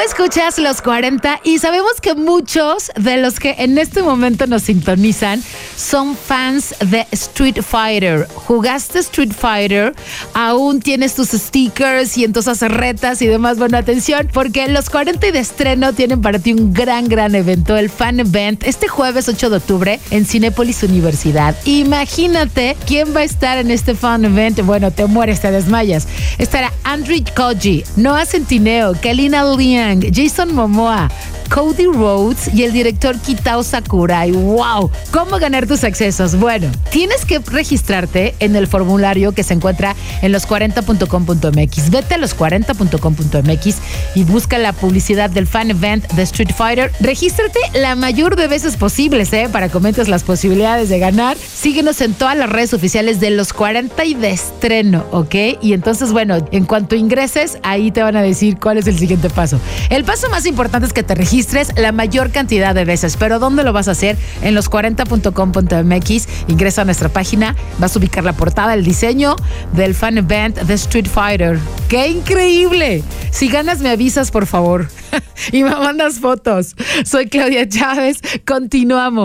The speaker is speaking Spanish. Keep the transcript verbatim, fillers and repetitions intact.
escuchas Los cuarenta y sabemos que muchos de los que en este momento nos sintonizan son fans de Street Fighter. ¿Jugaste Street Fighter? ¿Aún tienes tus stickers y entonces retas y demás? Bueno, atención, porque Los cuarenta y de estreno tienen para ti un gran, gran evento, el Fan Event, este jueves ocho de octubre en Cinépolis Universidad. Imagínate quién va a estar en este Fan Event. Bueno, te mueres, te desmayas. Estará Andrew Koji, Noah Centineo, Kalina Liang, Jason Momoa, Cody Rhodes y el director Kitao Sakurai. ¡Wow! ¿Cómo ganar tus accesos? Bueno, tienes que registrarte en el formulario que se encuentra en los cuarenta punto com punto m x. Vete a los cuarenta punto com punto m x y busca la publicidad del Fan Event de Street Fighter. Regístrate la mayor de veces posibles, ¿eh? Para que aumentes las posibilidades de ganar. Síguenos en todas las redes oficiales de Los cuarenta y de estreno, ¿ok? Y entonces, bueno, en cuanto ingreses, ahí te van a decir cuál es el siguiente paso. El paso más importante es que te registres la mayor cantidad de veces. ¿Pero dónde lo vas a hacer? En los cuarenta punto com punto m x. Ingresa a nuestra página, vas a ubicar la portada, el diseño del Fan Event de Street Fighter. ¡Qué increíble! Si ganas, me avisas, por favor. Y me mandas fotos. Soy Claudia Chávez. Continuamos.